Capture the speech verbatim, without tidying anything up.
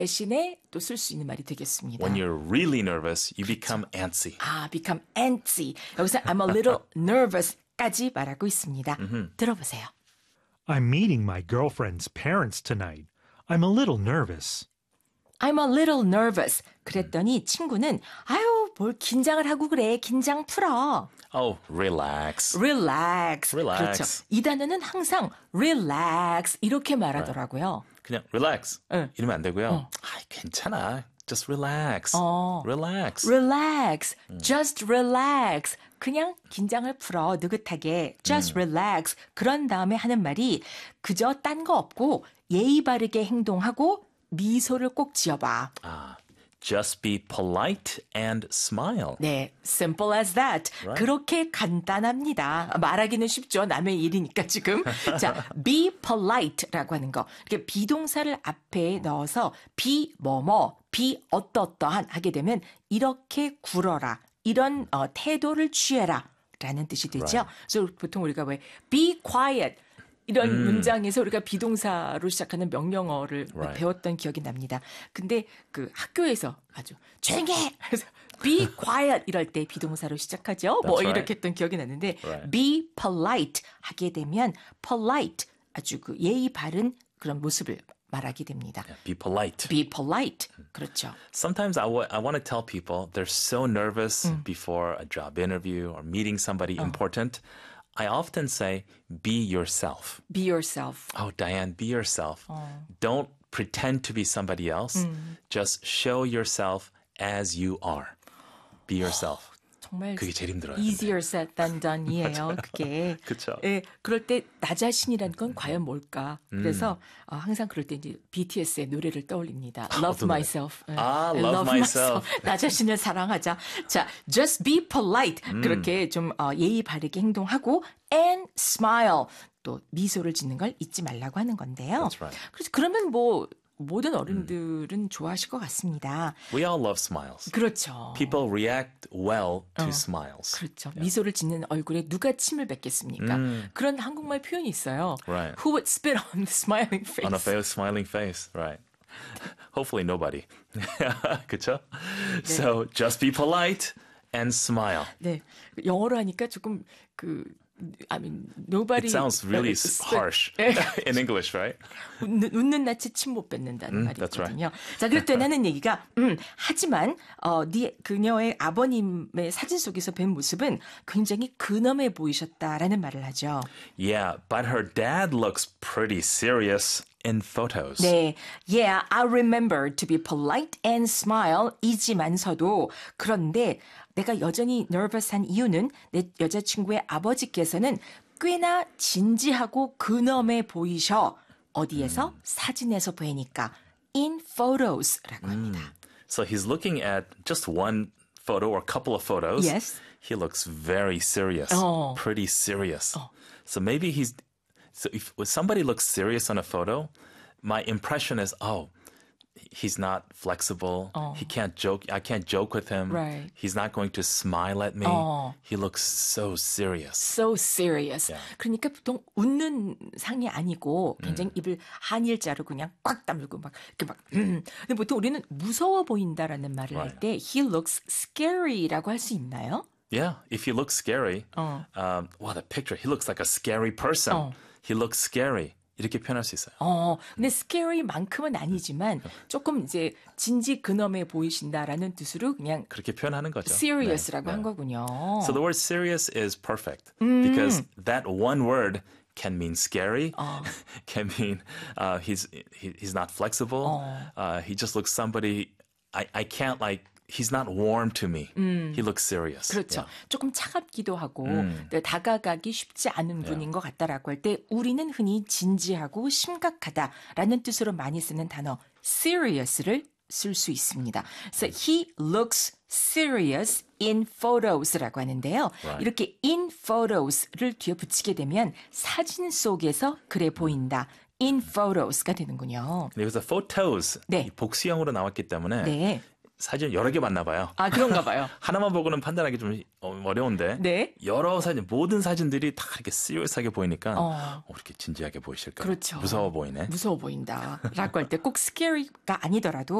대신에 또 쓸 수 있는 말이 되겠습니다. When you're really nervous, you become antsy. 아, become antsy. 여기서 I'm a little nervous까지 말하고 있습니다. Mm-hmm. 들어보세요. I'm meeting my girlfriend's parents tonight. I'm a little nervous. I'm a little nervous. 그랬더니 친구는 아유, 뭘 긴장을 하고 그래. 긴장 풀어. Oh, relax. relax. Relax. 그렇죠. 이 단어는 항상 relax 이렇게 말하더라고요. 그냥 relax. 응. 이러면 안 되고요. 어. 아, 괜찮아. Just relax. 어. Relax. relax. just relax. 그냥 긴장을 풀어. 느긋하게. just relax. 그런 다음에 하는 말이 그저 딴 거 없고 예의 바르게 행동하고 미소를 꼭 지어봐. 아, just be polite and smile. 네, simple as that. Right. 그렇게 간단합니다. 말하기는 쉽죠. 남의 일이니까 지금. 자, be polite라고 하는 거. 이렇게 비동사를 앞에 넣어서 be 뭐뭐, be 어떠어떠한 하게 되면 이렇게 굴어라. 이런 어, 태도를 취해라. 라는 뜻이 되죠. Right. 그래서 보통 우리가 왜 be quiet 이런 음. 문장에서 우리가 비동사로 시작하는 명령어를 Right. 배웠던 기억이 납니다. 근데 그 학교에서 아주 조용히 해! 그래서 be quiet 이럴 때 비동사로 시작하죠. 뭐 right. 이렇게 했던 기억이 나는데 Right. be polite 하게 되면 polite 아주 그 예의 바른 그런 모습을 말하게 됩니다. Yeah, be polite. be polite. 그렇죠. Sometimes I, w- I want to tell people they're so nervous 음. before a job interview or meeting somebody 어. important. I often say, be yourself. be yourself. Oh, Diane, be yourself. 어. Don't pretend to be somebody else. 음. Just show yourself as you are. Be yourself. 정말 그게 제일 힘들어요. easier said than done이에요. 그게. 그쵸. 예, 그럴 때 나 자신이란 건 과연 뭘까? 그래서 어, 항상 그럴 때 이제 비티에스의 노래를 떠올립니다. Love 어떤 노래? myself. 예. 아, 예, Love myself. 나 자신을 사랑하자. 자, just be polite. 음. 그렇게 좀 어, 예의 바르게 행동하고 and smile. 또 미소를 짓는 걸 잊지 말라고 하는 건데요. That's right. 그래서 그러면 뭐 모든 어른들은 좋아하실 것 같습니다. We all love smiles. 그렇죠. People react well to 어. smiles. 그렇죠. 미소를 짓는 얼굴에 누가 침을 뱉겠습니까? 음. 그런 한국말 표현이 있어요. Right. Who would spit on the smiling face? On a face, smiling face, right. Hopefully nobody. 그쵸? So just be polite and smile. 네, 영어로 하니까 조금 그 I mean nobody. It sounds really spit- harsh in English, right? 웃는, 웃는 낯에 침 못 뱉는다는 음, 말이 that's right. 있거든요. 자, 그럴 때 하는 얘기가 음, 하지만 어, 네 그녀의 아버님의 사진 속에서 뵌 모습은 굉장히 근엄해 보이셨다라는 말을 하죠. Yeah, but her dad looks pretty serious in photos. 네, yeah, I remember to be polite and smile 이지만서도 그런데 내가 여전히 nervous한 이유는 내 여자친구의 아버지께서는 꽤나 진지하고 근엄해 보이셔. 어디에서? 음. 사진에서 보이니까 in photos라고 합니다. So he's looking at just one photo or a couple of photos. Yes. He looks very serious, 어. pretty serious. 어. So maybe he's, so if somebody looks serious on a photo, my impression is, oh, he's not flexible. 어. He can't joke. I can't joke with him. Right. He's not going to smile at me. 어. He looks so serious. So serious. Yeah. 그러니까 보통 웃는 상이 아니고 굉장히 음. 입을 한일자로 그냥 꽉 다물고 막 이렇게 막. 음. 근데 보통 우리는 무서워 보인다라는 말을 할 Right. 때 he looks scary라고 할 수 있나요? Yeah, if he looks scary, 어. um, wow, the picture, he looks like a scary person. 어. He looks scary. 이렇게 표현할 수 있어요. 어, 근데 scary만큼은 아니지만 조금 이제 진지 근엄해 보이신다라는 뜻으로 그냥 그렇게 표현하는 거죠. serious라고 네, 한 네. 거군요. So the word serious is perfect 음. because that one word can mean scary, 어. can mean uh, he's he, he's not flexible. 어. Uh, he just looks somebody I I can't like. He's not warm to me. 음. He looks serious. 그렇죠. Yeah. 조금 차갑기도 하고 음. 네, 다가가기 쉽지 않은 분인 것 같다라고 할 때 우리는 흔히 진지하고 심각하다라는 뜻으로 많이 쓰는 단어 serious를 쓸 수 있습니다. 그래서 he looks serious in photos라고 하는데요. Right. 이렇게 in photos를 뒤에 붙이게 되면 사진 속에서 그래 보인다. in photos가 되는군요. 여기서 photos 네. 이 복수형으로 나왔기 때문에 네. 사진 여러 개 봤나 봐요. 아, 그런가 봐요. 하나만 보고는 판단하기 좀 어, 어려운데 네. 여러 사진, 모든 사진들이 다 이렇게 시리어스하게 보이니까 어. 어, 이렇게 진지하게 보이실까? 그렇죠. 무서워 보이네. 무서워 보인다. 라고 할 때 꼭 scary가 아니더라도